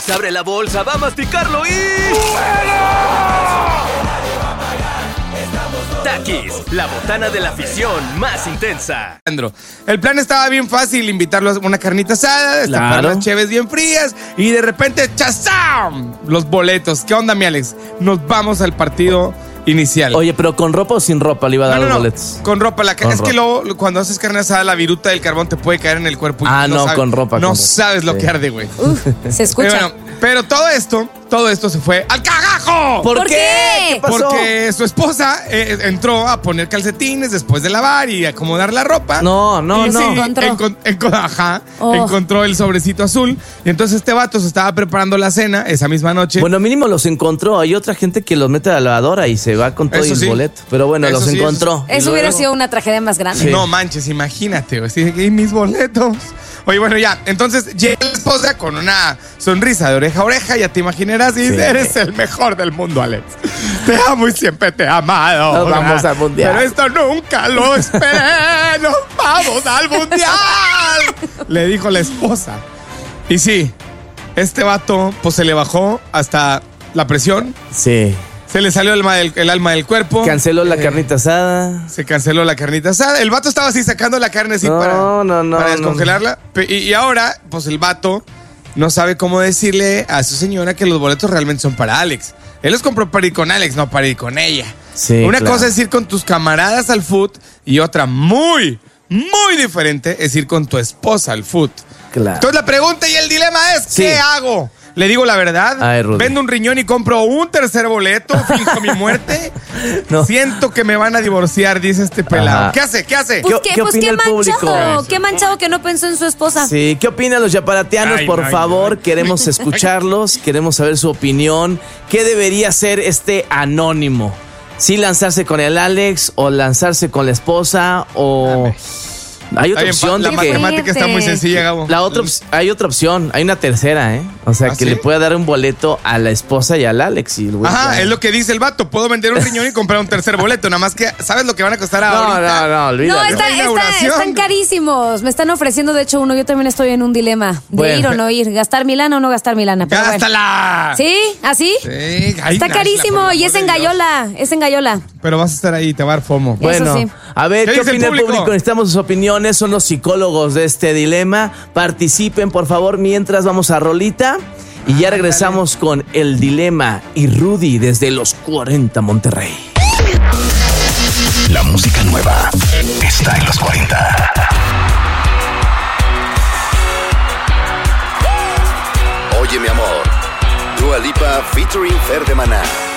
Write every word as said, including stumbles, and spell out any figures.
Takis abre la bolsa, va a masticarlo y... Takis, la botana de la afición más intensa. El plan estaba bien fácil, invitarlos a una carnita asada, destapar Claro. las cheves bien frías y de repente ¡chazam! Los boletos. ¿Qué onda, mi Alex? Nos vamos al partido inicial. Oye, pero ¿con ropa o sin ropa le iba a dar no, no, los no, boletos? con ropa. La ca- Con es que ropa. luego, cuando haces carne asada, la viruta del carbón te puede caer en el cuerpo. Y Ah, no, sabes- con ropa, No con ropa. sabes lo Sí. que arde, güey. Uf, se escucha. Pero, bueno, pero todo esto, todo esto se fue al cagajo. ¿Por, ¿Por qué? qué? ¿Qué pasó? Porque su esposa eh, entró a poner calcetines después de lavar y acomodar la ropa. No, no, Y no. sí, Encontró. encon- enco- ajá, Oh. encontró el sobrecito azul. Y entonces este vato se estaba preparando la cena esa misma noche. Bueno, mínimo los encontró. Hay otra gente que los mete a la lavadora y se va con todo Eso el sí. boleto. Pero bueno, Eso los sí, encontró. Y Eso hubiera luego- sido una tragedia más grande. Sí. No manches, imagínate, güey. Sí, ¿y mis boletos? Oye, bueno, ya. Entonces llega la esposa con una sonrisa de oreja a oreja. Ya te imaginarás. Y Sí. eres el mejor del mundo, Alex. Te amo y siempre te he amado. Nos vamos al mundial. Pero esto nunca lo esperé. Nos vamos al mundial. Le dijo la esposa. Y sí, este vato, pues se le bajó hasta la presión. Sí. Se le salió el alma del, el alma del cuerpo. Canceló la Eh, carnita asada. Se canceló la carnita asada. El vato estaba así sacando la carne así No, para, no, no, para no, descongelarla. Pe- Y, y ahora, pues el vato no sabe cómo decirle a su señora que los boletos realmente son para Alex. Él los compró para ir con Alex, no para ir con ella. Sí, Una claro. cosa es ir con tus camaradas al foot y otra muy, muy diferente es ir con tu esposa al foot. Claro. Entonces la pregunta y el dilema es, Sí. ¿qué hago? ¿Le digo la verdad? Ay, Rudy. ¿Vendo un riñón y compro un tercer boleto? ¿Finjo mi muerte? No. Siento que me van a divorciar, dice este pelado. Ajá. ¿Qué hace? ¿Qué hace? Pues ¿Qué- qué, qué pues opina qué el público? manchado, qué manchado que no pensó en su esposa. Sí, ¿qué opinan los yaparatianos? Ay, Por ay, favor, ay. queremos escucharlos, queremos saber su opinión. ¿Qué debería ser este anónimo? ¿Sí lanzarse con el Alex o lanzarse con la esposa o... Hay otra Está bien, opción la de que... matemática está muy sencilla, Gabo. La otra, op- hay otra opción, hay una tercera, ¿eh? O sea, ¿Ah, que sí? le pueda dar un boleto a la esposa y al Alex. Y el güey Ajá, ya- es lo que dice el vato. Puedo vender un riñón y comprar un tercer boleto. Nada más que, ¿sabes lo que van a costar No, ahorita? no, no, olvídalo. No, está- La está- inauguración. están carísimos. Me están ofreciendo, de hecho, uno. Yo también estoy en un dilema de Bueno. ir o no ir. ¿Gastar mi lana o no gastar mi lana? Pero bueno. ¡Gástala! ¿Sí? ¿Así? Sí, ay, Está Nashla, carísimo por el y amor es de en Dios. Gallola. Es en Gallola. Pero vas a estar ahí, te va a dar fomo. Bueno, sí. a ver, ¿Qué ¿qué, dice el opina el público? público? Necesitamos sus opiniones, son los psicólogos de este dilema. Participen, por favor, mientras vamos a rolita. Y ya regresamos con el dilema y Rudy desde los cuarenta Monterrey. La música nueva está en los cuarenta. Oye, mi amor. Dua Lipa featuring Fer de Maná.